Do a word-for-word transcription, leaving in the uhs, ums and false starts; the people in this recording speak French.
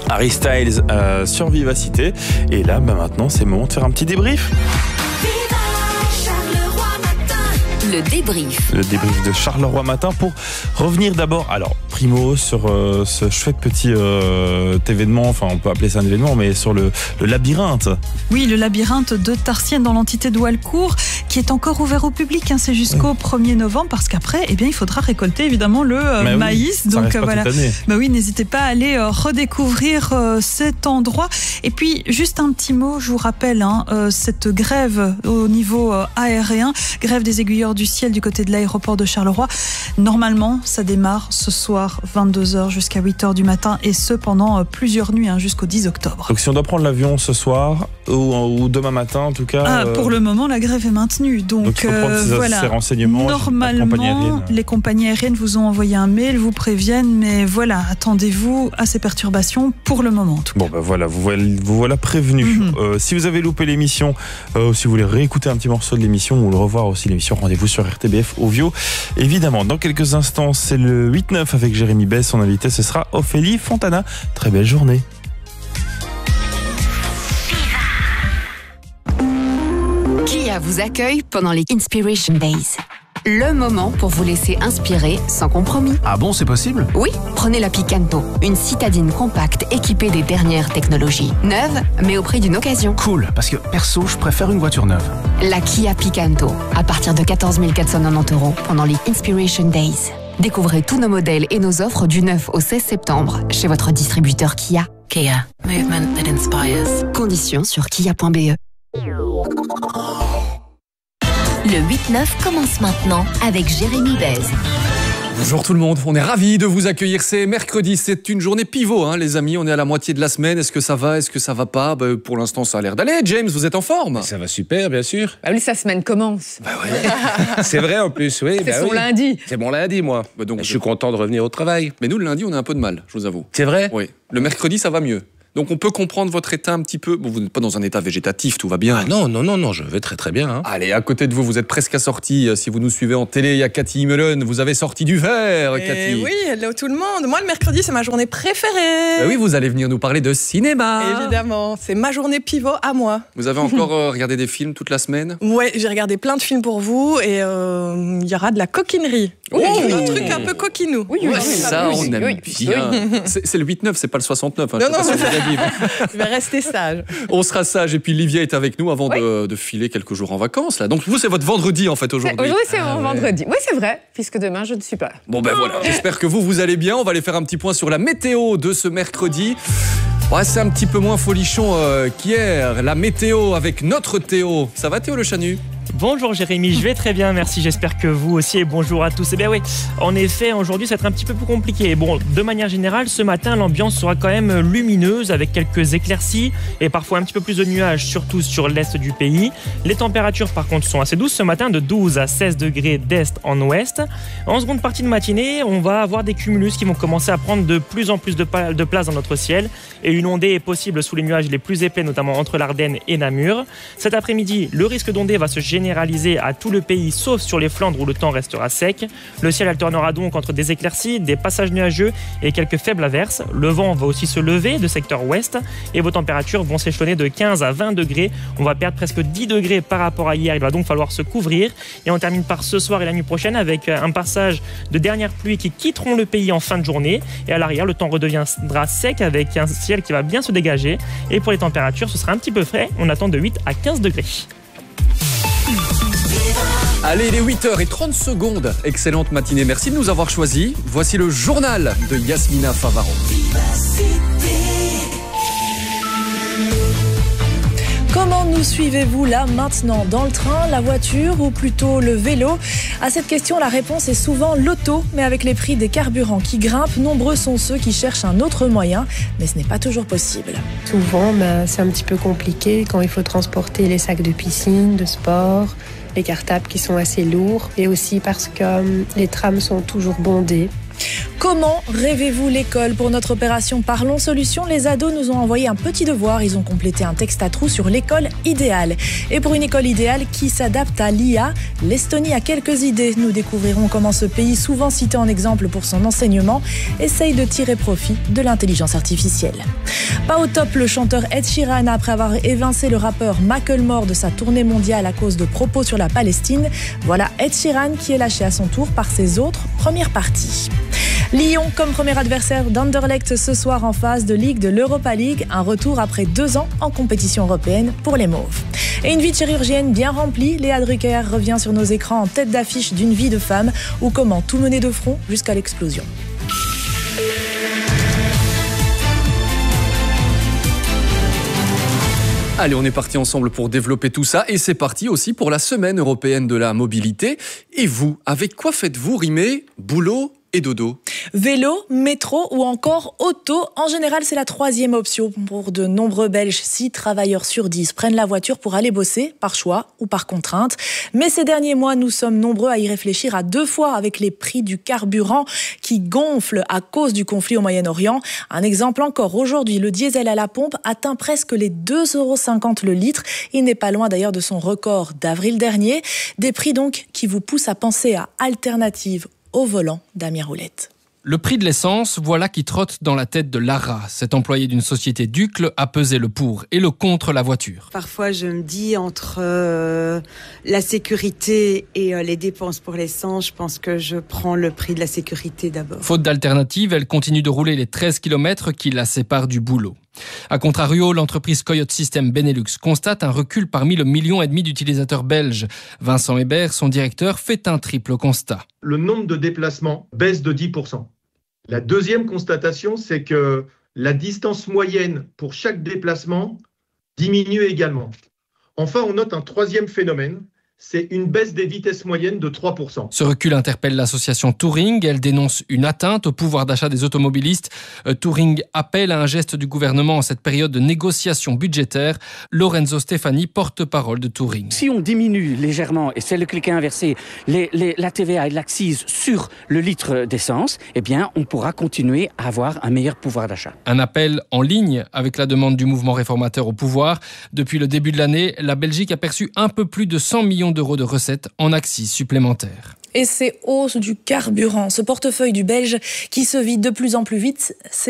Harry Styles euh, sur Vivacité. Et là, bah, maintenant, c'est le moment de faire un petit débrief. Le débrief. Le débrief de Charleroi Matin pour revenir d'abord, alors primo sur euh, ce chouette petit euh, événement, enfin on peut appeler ça un événement, mais sur le, le labyrinthe. Oui, le labyrinthe de Tarsienne dans l'entité de Walcourt qui est encore ouvert au public, hein, c'est jusqu'au premier novembre parce qu'après, eh bien, il faudra récolter évidemment le euh, maïs. Oui, donc euh, voilà. Bah oui, n'hésitez pas à aller euh, redécouvrir euh, cet endroit. Et puis juste un petit mot, je vous rappelle, hein, euh, cette grève au niveau euh, aérien, grève des aiguilleurs du ciel du côté de l'aéroport de Charleroi. Normalement, ça démarre ce soir vingt-deux heures jusqu'à huit heures du matin et ce pendant plusieurs nuits, hein, jusqu'au dix octobre. Donc si on doit prendre l'avion ce soir ou, ou demain matin en tout cas... Ah, euh... Pour le moment, la grève est maintenue. Donc, donc il faut prendre ces, voilà. ces renseignements. Normalement, compagnie les compagnies aériennes vous ont envoyé un mail, vous préviennent, mais voilà, attendez-vous à ces perturbations pour le moment. En tout bon, cas. ben voilà, vous voilà, vous voilà prévenus. Mm-hmm. Euh, si vous avez loupé l'émission, euh, si vous voulez réécouter un petit morceau de l'émission ou le revoir aussi l'émission, rendez-vous sur R T B F Ovio. Évidemment, dans quelques instants, c'est le huit neuf avec Jérémy Bess. Son invité, ce sera Ophélie Fontana. Très belle journée. Kia vous accueille pendant les Inspiration Days. Le moment pour vous laisser inspirer sans compromis. Ah bon, c'est possible? Oui, prenez la Picanto, une citadine compacte équipée des dernières technologies. Neuve, mais au prix d'une occasion. Cool, parce que perso, je préfère une voiture neuve. La Kia Picanto, à partir de quatorze mille quatre cent quatre-vingt-dix euros pendant les Inspiration Days. Découvrez tous nos modèles et nos offres du neuf au seize septembre chez votre distributeur Kia. Kia, movement that inspires. Conditions sur kia point b e. Le huit neuf commence maintenant avec Jérémy Bess. Bonjour tout le monde, on est ravis de vous accueillir. C'est mercredi, c'est une journée pivot, hein, les amis. On est à la moitié de la semaine. Est-ce que ça va, est-ce que ça va pas? bah, Pour l'instant, ça a l'air d'aller. James, vous êtes en forme? Ça va super, bien sûr. Bah oui, sa semaine commence. Bah ouais. C'est vrai en plus, oui. C'est bah son oui. lundi. C'est mon lundi, moi. Bah donc, je suis content de revenir au travail. Mais nous, le lundi, on a un peu de mal, je vous avoue. C'est vrai? Oui. Le mercredi, ça va mieux. Donc on peut comprendre votre état un petit peu. Bon, vous n'êtes pas dans un état végétatif, tout va bien. Ah non, non, non, non, je vais très très bien. Hein. Allez, à côté de vous, vous êtes presque assorti. Si vous nous suivez en télé, il y a Cathy Immelen. Vous avez sorti du verre, Et Cathy. Oui, hello tout le monde. Moi, le mercredi, c'est ma journée préférée. Bah oui, vous allez venir nous parler de cinéma. Évidemment, c'est ma journée pivot à moi. Vous avez encore euh, regardé des films toute la semaine? Ouais, j'ai regardé plein de films pour vous et il euh, y aura de la coquinerie. Oh un truc un peu coquinou. Oui, oui, ouais, ça, oui, on aime oui, bien. Oui. C'est le huit neuf, c'est pas le soixante-neuf. Hein, non, non, je vais rester sage. On sera sage. Et puis Livia est avec nous avant oui. de, de filer quelques jours en vacances. Là. Donc vous, c'est votre vendredi en fait aujourd'hui. Aujourd'hui, c'est ah, mon ouais. vendredi. Oui, c'est vrai, puisque demain, je ne suis pas là. Bon ben voilà, j'espère que vous, vous allez bien. On va aller faire un petit point sur la météo de ce mercredi. Ouais, c'est un petit peu moins folichon euh, qu'hier. La météo avec notre Théo. Ça va Théo Le Chanu? Bonjour Jérémy, je vais très bien, merci, j'espère que vous aussi et bonjour à tous. Eh bien oui, en effet, aujourd'hui ça va être un petit peu plus compliqué. Bon, de manière générale, ce matin, l'ambiance sera quand même lumineuse avec quelques éclaircies et parfois un petit peu plus de nuages, surtout sur l'est du pays. Les températures par contre sont assez douces ce matin, de douze à seize degrés d'est en ouest. En seconde partie de matinée, on va avoir des cumulus qui vont commencer à prendre de plus en plus de, pa- de place dans notre ciel et une ondée est possible sous les nuages les plus épais, notamment entre l'Ardenne et Namur. Cet après-midi, le risque d'ondée va se générer généralisé à tout le pays sauf sur les Flandres où le temps restera sec. Le ciel alternera donc entre des éclaircies, des passages nuageux et quelques faibles averses. Le vent va aussi se lever de secteur ouest et vos températures vont s'échelonner de quinze à vingt degrés. On va perdre presque dix degrés par rapport à hier. Il va donc falloir se couvrir et on termine par ce soir et la nuit prochaine avec un passage de dernières pluies qui quitteront le pays en fin de journée et à l'arrière le temps redeviendra sec avec un ciel qui va bien se dégager et pour les températures ce sera un petit peu frais. On attend de huit à quinze degrés. Allez, il est huit heures trente secondes. Excellente matinée, merci de nous avoir choisis. Voici le journal de Yasmina Favaro. Comment nous suivez-vous là maintenant? Dans le train, la voiture ou plutôt le vélo? À cette question, la réponse est souvent l'auto, mais avec les prix des carburants qui grimpent, nombreux sont ceux qui cherchent un autre moyen, mais ce n'est pas toujours possible. Souvent, ben, c'est un petit peu compliqué quand il faut transporter les sacs de piscine, de sport, les cartables qui sont assez lourds et aussi parce que euh, les trams sont toujours bondés. Comment rêvez-vous l'école? Pour notre opération Parlons Solutions, les ados nous ont envoyé un petit devoir. Ils ont complété un texte à trous sur l'école idéale. Et pour une école idéale qui s'adapte à l'I A, l'Estonie a quelques idées. Nous découvrirons comment ce pays, souvent cité en exemple pour son enseignement, essaye de tirer profit de l'intelligence artificielle. Pas au top, le chanteur Ed Sheeran, après avoir évincé le rappeur Macklemore de sa tournée mondiale à cause de propos sur la Palestine. Voilà Ed Sheeran qui est lâché à son tour par ses autres premières parties. Lyon comme premier adversaire d'Anderlecht ce soir en phase de Ligue de l'Europa League. Un retour après deux ans en compétition européenne pour les Mauves. Et une vie de chirurgienne bien remplie. Léa Drucker revient sur nos écrans en tête d'affiche d'une vie de femme ou comment tout mener de front jusqu'à l'explosion. Allez, on est parti ensemble pour développer tout ça et c'est parti aussi pour la semaine européenne de la mobilité. Et vous, avec quoi faites-vous rimer boulot et dodo? Vélo, métro ou encore auto. En général, c'est la troisième option pour de nombreux Belges. six travailleurs sur dix prennent la voiture pour aller bosser, par choix ou par contrainte. Mais ces derniers mois, nous sommes nombreux à y réfléchir à deux fois avec les prix du carburant qui gonflent à cause du conflit au Moyen-Orient. Un exemple encore, aujourd'hui, le diesel à la pompe atteint presque les deux euros cinquante le litre. Il n'est pas loin d'ailleurs de son record d'avril dernier. Des prix donc qui vous poussent à penser à alternatives au volant, Damien Roulette. Le prix de l'essence, voilà qui trotte dans la tête de Lara. Cet employé d'une société d'Uccle a pesé le pour et le contre la voiture. Parfois, je me dis, entre euh, la sécurité et euh, les dépenses pour l'essence, je pense que je prends le prix de la sécurité d'abord. Faute d'alternative, elle continue de rouler les treize kilomètres qui la séparent du boulot. A contrario, l'entreprise Coyote System Benelux constate un recul parmi le million et demi d'utilisateurs belges. Vincent Hébert, son directeur, fait un triple constat. Le nombre de déplacements baisse de dix pour cent. La deuxième constatation, c'est que la distance moyenne pour chaque déplacement diminue également. Enfin, on note un troisième phénomène, c'est une baisse des vitesses moyennes de trois pour cent. Ce recul interpelle l'association Touring. Elle dénonce une atteinte au pouvoir d'achat des automobilistes. Touring appelle à un geste du gouvernement en cette période de négociation budgétaire. Lorenzo Stefani, porte-parole de Touring. Si on diminue légèrement, et c'est le cliquet inversé, les, les, la T V A et l'accise sur le litre d'essence, eh bien, on pourra continuer à avoir un meilleur pouvoir d'achat. Un appel en ligne avec la demande du mouvement réformateur au pouvoir. Depuis le début de l'année, la Belgique a perçu un peu plus de cent millions d'euros de recettes en accises supplémentaires. Et ces hausses du carburant, ce portefeuille du Belge qui se vide de plus en plus vite, c'est